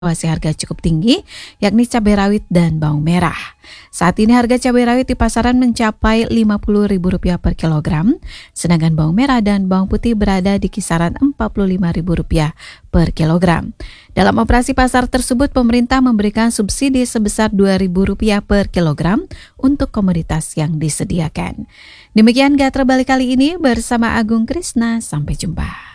masih harga cukup tinggi, yakni cabai rawit dan bawang merah. Saat ini harga cabai rawit di pasaran mencapai Rp50.000 per kilogram, sedangkan bawang merah dan bawang putih berada di kisaran Rp45.000 per kilogram. Dalam operasi pasar tersebut, pemerintah memberikan subsidi sebesar Rp2.000 per kilogram untuk komoditas yang disediakan. Demikian Gatra Balik kali ini bersama Agung Krisna, sampai jumpa.